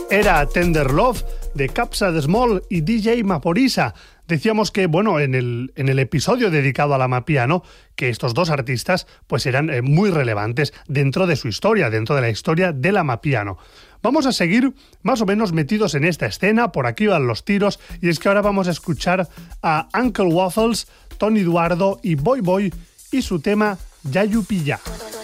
Era Tender Love de Capsa de Small y DJ Maporisa. Decíamos que, bueno, en el episodio dedicado a la Amapiano, que estos dos artistas pues eran muy relevantes dentro de su historia, dentro de la historia de la Amapiano. Vamos a seguir más o menos metidos en esta escena, por aquí van los tiros, y es que ahora vamos a escuchar a Uncle Waffles, Tony Eduardo y Boy Boy y su tema Yayupilla.